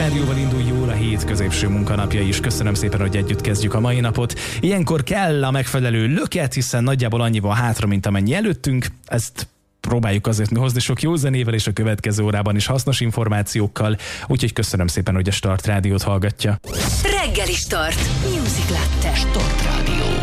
Rádióval indul jól a hét középső munkanapja is. Köszönöm szépen, hogy együtt kezdjük a mai napot. Ilyenkor kell a megfelelő löket, hiszen nagyjából annyi van hátra, mint amennyi előttünk. Ezt próbáljuk azért mi hozni sok jó zenével és a következő órában is hasznos információkkal. Úgyhogy köszönöm szépen, hogy a Start Rádiót hallgatja. Reggeli Start. Music Latte. Start Rádió.